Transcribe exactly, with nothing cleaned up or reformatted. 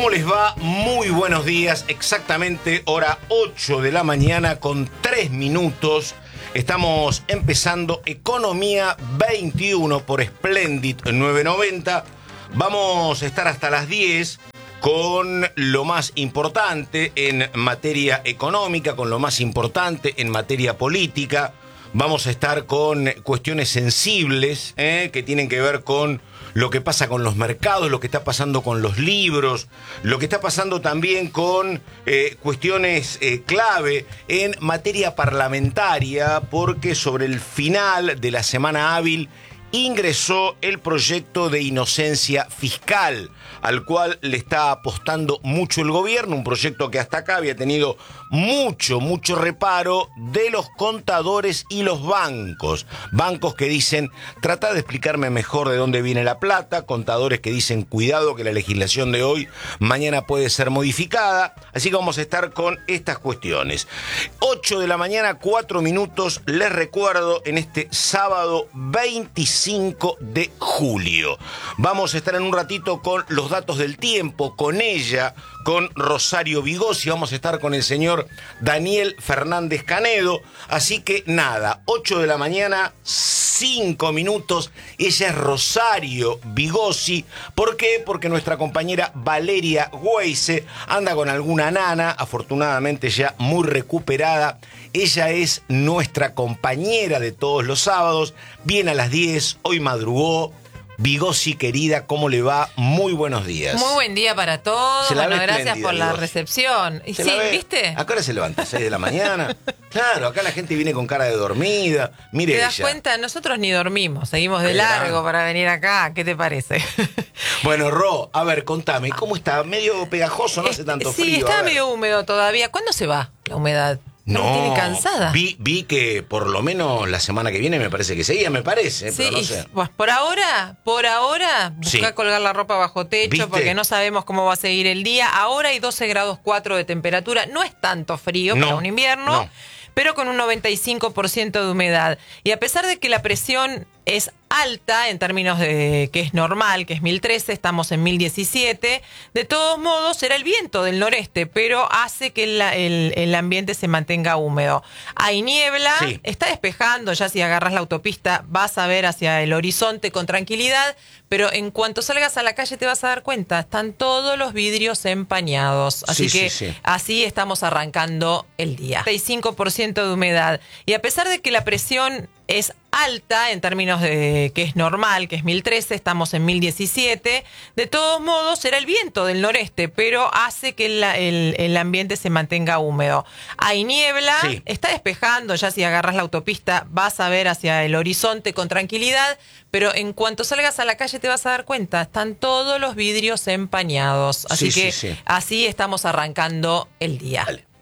¿Cómo les va? Muy buenos días. Exactamente hora ocho de la mañana con tres minutos. Estamos empezando Economía veintiuno por Splendid nueve noventa. Vamos a estar hasta las diez con lo más importante en materia económica, con lo más importante en materia política. Vamos a estar con cuestiones sensibles eh, que tienen que ver con lo que pasa con los mercados, lo que está pasando con los libros, lo que está pasando también con eh, cuestiones eh, clave en materia parlamentaria, porque sobre el final de la semana hábil ingresó el proyecto de inocencia fiscal, al cual le está apostando mucho el gobierno, un proyecto que hasta acá había tenido mucho, mucho reparo de los contadores y los bancos. Bancos que dicen, trata de explicarme mejor de dónde viene la plata, contadores que dicen, cuidado que la legislación de hoy mañana puede ser modificada, así que vamos a estar con estas cuestiones. ocho de la mañana, cuatro minutos, les recuerdo, en este sábado veinticinco de julio. Vamos a estar en un ratito con los datos del tiempo, con ella, con Rosario Bigosi, vamos a estar con el señor Daniel Fernández Canedo, así que nada, ocho de la mañana, cinco minutos, ella es Rosario Bigosi. ¿Por qué? Porque nuestra compañera Valeria Weise anda con alguna nana, afortunadamente ya muy recuperada. Ella es nuestra compañera de todos los sábados, viene a las diez, hoy madrugó. Bigosi, querida, ¿cómo le va? Muy buenos días. Muy buen día para todos. Bueno, gracias por la recepción. Y sí, ¿viste? ¿A qué hora se levanta? ¿A seis de la mañana? Claro, acá la gente viene con cara de dormida. Mire ¿Te das ella. cuenta? Nosotros ni dormimos, seguimos de largo para venir acá. ¿Qué te parece? Bueno, Ro, a ver, contame, ¿cómo está? Medio pegajoso, no hace tanto sí, frío. Sí, está medio húmedo todavía. ¿Cuándo se va la humedad? No, me tiene cansada. Vi, vi que por lo menos la semana que viene me parece que seguía, me parece, sí, pero no sé. Pues por ahora, por ahora, busca sí. colgar la ropa bajo techo. ¿Viste? Porque no sabemos cómo va a seguir el día. Ahora hay doce grados cuatro de temperatura. No es tanto frío no, para un invierno, no. pero con un noventa y cinco por ciento de humedad. Y a pesar de que la presión es alta en términos de que es normal, que es mil trece, estamos en mil diecisiete. De todos modos, será el viento del noreste, pero hace que la, el, el ambiente se mantenga húmedo. Hay niebla, sí. Está despejando, ya si agarras la autopista vas a ver hacia el horizonte con tranquilidad, pero en cuanto salgas a la calle te vas a dar cuenta, están todos los vidrios empañados. Así sí, que sí, sí. así estamos arrancando el día. noventa y cinco por ciento de humedad. Y a pesar de que la presión es alta en términos de que es normal, que es mil trece, estamos en mil diecisiete. De todos modos, será el viento del noreste, pero hace que la, el, el ambiente se mantenga húmedo. Hay niebla, sí. Está despejando, ya si agarras la autopista vas a ver hacia el horizonte con tranquilidad, pero en cuanto salgas a la calle te vas a dar cuenta, están todos los vidrios empañados. Así sí, que sí, sí. así estamos arrancando el día. Vale.